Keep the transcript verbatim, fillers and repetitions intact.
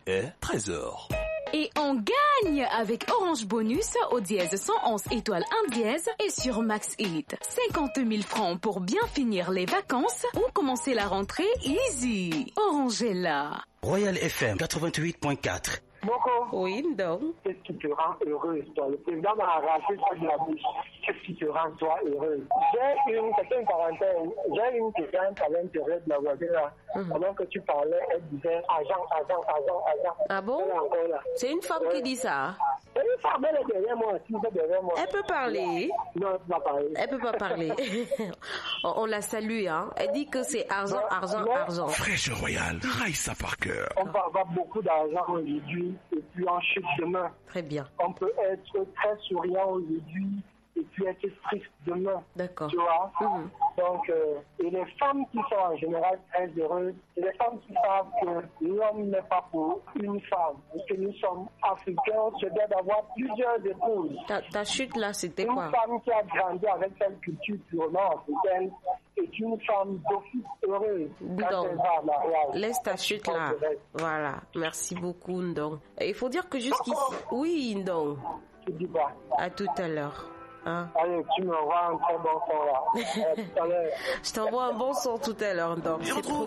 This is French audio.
est trésor. Et on gagne avec Orange Bonus au dièse cent onze étoiles un dièse et sur Max Hit. cinquante mille francs pour bien finir les vacances ou commencer la rentrée easy. Orange est là. Royal F M quatre-vingt-huit point quatre. Boko. Oui, donc. Qu'est-ce qui te rend heureuse, toi? Le président m'a arraché ça de la bouche. Qu'est-ce qui te rend, toi, heureuse? J'ai une, c'est une parenthèse, j'ai une question à l'intérieur de la voiture, là. Mm-hmm. Pendant que tu parlais, elle disait agent, agent, agent, agent. Ah bon? C'est une femme ouais. qui dit ça? C'est une femme, elle est derrière moi aussi, elle est derrière moi. Elle peut parler? Non, elle peut pas parler. Elle peut pas parler. on, on la salue, hein. Elle dit que c'est argent, non, argent, non. argent. Fraîche Royal, Raissa Parker. On peut avoir beaucoup d'argent aujourd'hui et puis en chute demain. Très bien. On peut être très souriant aujourd'hui et puis être triste demain. D'accord. Tu vois? Mmh. Donc, euh, et les femmes qui sont en général très heureuses, c'est les femmes qui savent que l'homme n'est pas pour une femme. Et que nous sommes africains, on se doit d'avoir plusieurs épouses. Ta, ta chute là, c'était une quoi? Une femme qui a grandi avec cette culture purement africaine est une femme d'office heureuse. Donc, laisse ta chute là. Voilà. Merci beaucoup, Ndong. Il faut dire que jusqu'ici... Oui, Ndong. Tu dis pas. À tout à l'heure. Hein? Allez, tu m'envoies un très bon son là. Je t'envoie un bon son tout à l'heure, Ndong. C'est trop